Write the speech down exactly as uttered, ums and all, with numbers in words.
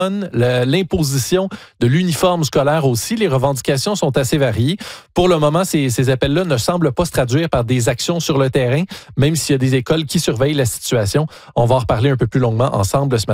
Le, l'imposition de l'uniforme scolaire aussi. Les revendications sont assez variées. Pour le moment, ces, ces appels-là ne semblent pas se traduire par des actions sur le terrain, même s'il y a des écoles qui surveillent la situation. On va en reparler un peu plus longuement ensemble ce matin.